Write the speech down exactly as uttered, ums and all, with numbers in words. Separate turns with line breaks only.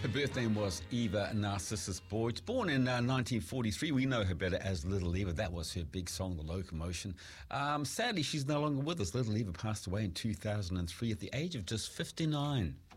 Her birth name was Eva Narcissus Boyd. Born in uh, nineteen forty-three, we know her better as Little Eva. That was her big song, The Locomotion. Um, sadly, she's no longer with us. Little Eva passed away in two thousand three at the age of just fifty-nine.